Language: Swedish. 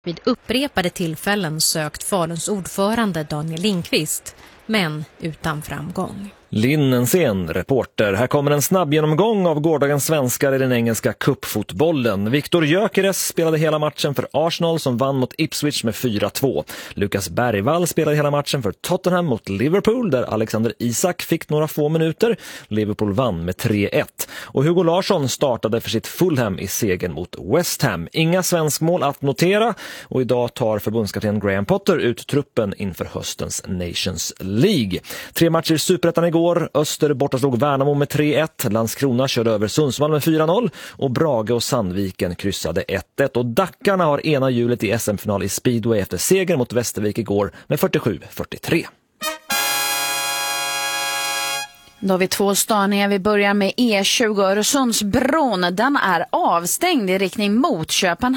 vid upprepade tillfällen sökt Faluns ordförande Daniel Lindqvist, men utan framgång. Linnensen, reporter. Här kommer en snabb genomgång av gårdagens svenskar i den engelska cupfotbollen. Viktor Gyökeres spelade hela matchen för Arsenal som vann mot Ipswich med 4-2. Lukas Bergvall spelade hela matchen för Tottenham mot Liverpool där Alexander Isak fick några få minuter. Liverpool vann med 3-1. Och Hugo Larsson startade för sitt Fulham i segern mot West Ham. Inga svenskmål att notera och idag tar förbundskapten Graham Potter ut truppen inför höstens Nations League. 3 matcher i Superettan igår. Öster borta slog Värnamo med 3-1. Landskrona körde över Sundsvall med 4-0 och Brage och Sandviken kryssade 1-1. Och Dackarna har ena hjulet i SM-final i Speedway efter seger mot Västervik igår med 47-43. Då har vi 2 störningar. Vi börjar med E20 Öresundsbron. Den är avstängd i riktning mot Köpenhamn.